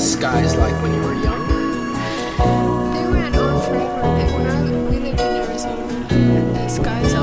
skies like when you were young? They went on forever. We lived in Arizona, and the skies